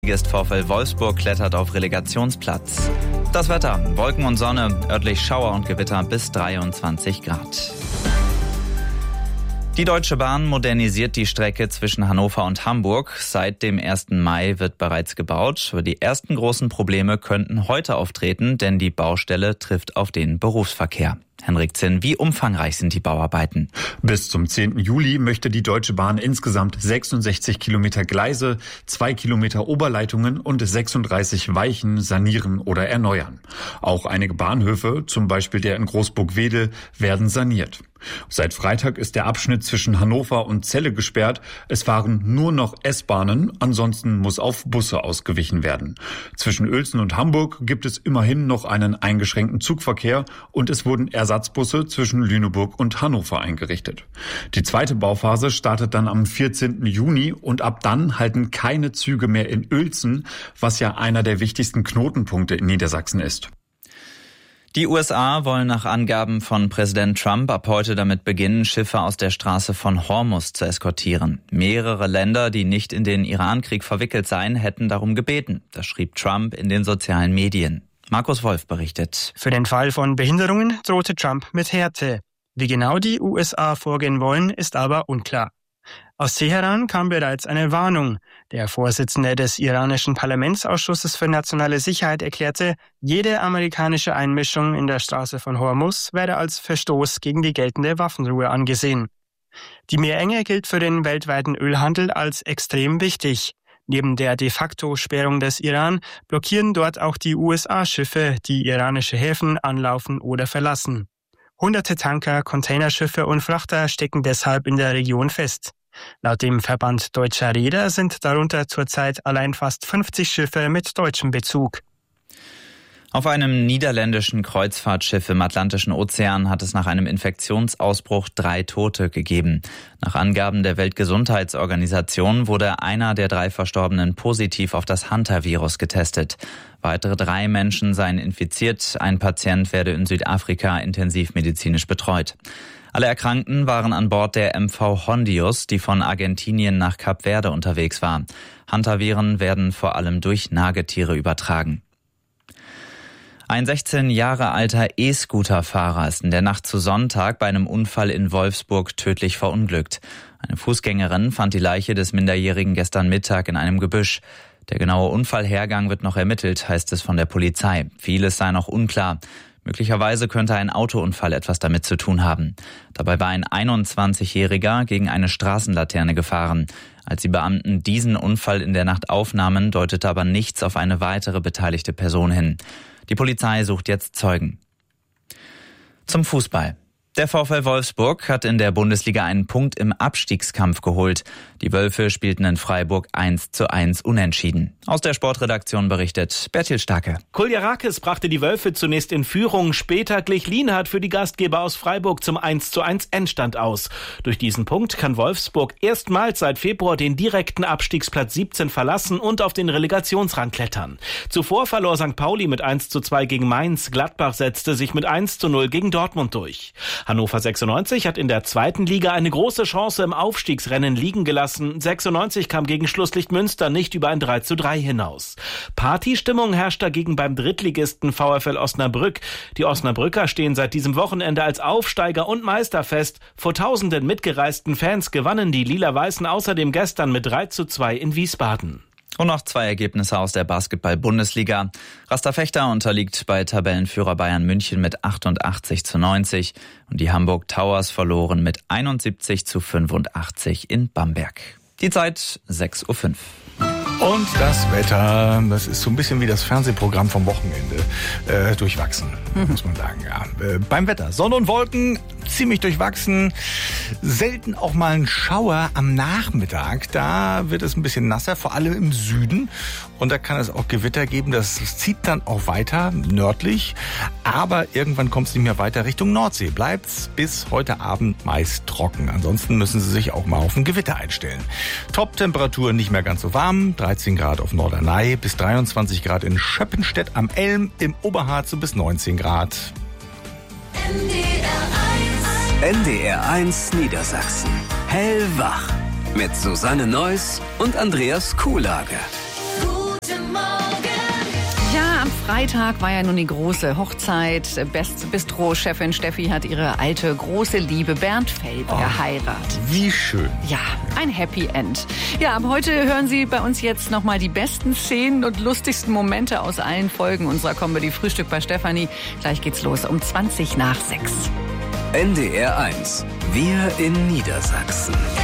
VfL Wolfsburg klettert auf Relegationsplatz. Das Wetter: Wolken und Sonne, örtlich Schauer und Gewitter bis 23 Grad. Die Deutsche Bahn modernisiert die Strecke zwischen Hannover und Hamburg. Seit dem 1. Mai wird bereits gebaut. Aber die ersten großen Probleme könnten heute auftreten, denn die Baustelle trifft auf den Berufsverkehr. Henrik Zinn, wie umfangreich sind die Bauarbeiten? Bis zum 10. Juli möchte die Deutsche Bahn insgesamt 66 Kilometer Gleise, 2 Kilometer Oberleitungen und 36 Weichen sanieren oder erneuern. Auch einige Bahnhöfe, zum Beispiel der in Großburg-Wedel, werden saniert. Seit Freitag ist der Abschnitt zwischen Hannover und Celle gesperrt. Es fahren nur noch S-Bahnen, ansonsten muss auf Busse ausgewichen werden. Zwischen Uelzen und Hamburg gibt es immerhin noch einen eingeschränkten Zugverkehr und es wurden Ersatzbusse zwischen Lüneburg und Hannover eingerichtet. Die zweite Bauphase startet dann am 14. Juni und ab dann halten keine Züge mehr in Uelzen, was ja einer der wichtigsten Knotenpunkte in Niedersachsen ist. Die USA wollen nach Angaben von Präsident Trump ab heute damit beginnen, Schiffe aus der Straße von Hormuz zu eskortieren. Mehrere Länder, die nicht in den Iran-Krieg verwickelt seien, hätten darum gebeten. Das schrieb Trump in den sozialen Medien. Markus Wolf berichtet. Für den Fall von Behinderungen drohte Trump mit Härte. Wie genau die USA vorgehen wollen, ist aber unklar. Aus Teheran kam bereits eine Warnung. Der Vorsitzende des iranischen Parlamentsausschusses für nationale Sicherheit erklärte, jede amerikanische Einmischung in der Straße von Hormuz werde als Verstoß gegen die geltende Waffenruhe angesehen. Die Meerenge gilt für den weltweiten Ölhandel als extrem wichtig. Neben der de facto Sperrung des Iran blockieren dort auch die USA-Schiffe, die iranische Häfen anlaufen oder verlassen. Hunderte Tanker, Containerschiffe und Frachter stecken deshalb in der Region fest. Laut dem Verband Deutscher Reeder sind darunter zurzeit allein fast 50 Schiffe mit deutschem Bezug. Auf einem niederländischen Kreuzfahrtschiff im Atlantischen Ozean hat es nach einem Infektionsausbruch 3 Tote gegeben. Nach Angaben der Weltgesundheitsorganisation wurde einer der 3 Verstorbenen positiv auf das Hantavirus getestet. Weitere 3 Menschen seien infiziert. Ein Patient werde in Südafrika intensivmedizinisch betreut. Alle Erkrankten waren an Bord der MV Hondius, die von Argentinien nach Kap Verde unterwegs war. Hantaviren werden vor allem durch Nagetiere übertragen. Ein 16 Jahre alter E-Scooter-Fahrer ist in der Nacht zu Sonntag bei einem Unfall in Wolfsburg tödlich verunglückt. Eine Fußgängerin fand die Leiche des Minderjährigen gestern Mittag in einem Gebüsch. Der genaue Unfallhergang wird noch ermittelt, heißt es von der Polizei. Vieles sei noch unklar. Möglicherweise könnte ein Autounfall etwas damit zu tun haben. Dabei war ein 21-Jähriger gegen eine Straßenlaterne gefahren. Als die Beamten diesen Unfall in der Nacht aufnahmen, deutete aber nichts auf eine weitere beteiligte Person hin. Die Polizei sucht jetzt Zeugen. Zum Fußball. Der VfL Wolfsburg hat in der Bundesliga einen Punkt im Abstiegskampf geholt. Die Wölfe spielten in Freiburg 1:1 unentschieden. Aus der Sportredaktion berichtet Bertil Starke. Kuljarakis brachte die Wölfe zunächst in Führung. Später glich Lienhardt für die Gastgeber aus Freiburg zum 1:1 Endstand aus. Durch diesen Punkt kann Wolfsburg erstmals seit Februar den direkten Abstiegsplatz 17 verlassen und auf den Relegationsrang klettern. Zuvor verlor St. Pauli mit 1:2 gegen Mainz. Gladbach setzte sich mit 1:0 gegen Dortmund durch. Hannover 96 hat in der zweiten Liga eine große Chance im Aufstiegsrennen liegen gelassen. 96 kam gegen Schlusslicht Münster nicht über ein 3:3 hinaus. Partystimmung herrscht dagegen beim Drittligisten VfL Osnabrück. Die Osnabrücker stehen seit diesem Wochenende als Aufsteiger und Meister fest. Vor tausenden mitgereisten Fans gewannen die Lila-Weißen außerdem gestern mit 3:2 in Wiesbaden. Und noch 2 Ergebnisse aus der Basketball-Bundesliga. Rasta Fechter unterliegt bei Tabellenführer Bayern München mit 88:90 und die Hamburg Towers verloren mit 71:85 in Bamberg. Die Zeit 6:05 Uhr. Und das Wetter, das ist so ein bisschen wie das Fernsehprogramm vom Wochenende. Durchwachsen, muss man sagen, ja. Beim Wetter, Sonne und Wolken, ziemlich durchwachsen. Selten auch mal ein Schauer am Nachmittag. Da wird es ein bisschen nasser, vor allem im Süden. Und da kann es auch Gewitter geben. Das zieht dann auch weiter nördlich. Aber irgendwann kommt es nicht mehr weiter Richtung Nordsee. Bleibt's bis heute Abend meist trocken. Ansonsten müssen Sie sich auch mal auf ein Gewitter einstellen. Top-Temperatur nicht mehr ganz so warm. 13 Grad auf Norderney, bis 23 Grad in Schöppenstedt am Elm, im Oberharz bis 19 Grad. NDR 1 Niedersachsen. Hellwach. Mit Susanne Neuss und Andreas Kuhlage. Freitag war ja nun die große Hochzeit. Bistro-Chefin Steffi hat ihre alte große Liebe Bernd Felber geheiratet. Wie schön. Ja, ein Happy End. Ja, ab heute hören Sie bei uns jetzt nochmal die besten Szenen und lustigsten Momente aus allen Folgen unserer Comedy Frühstück bei Stefanie. Gleich geht's los um 20 nach 6. NDR 1. Wir in Niedersachsen.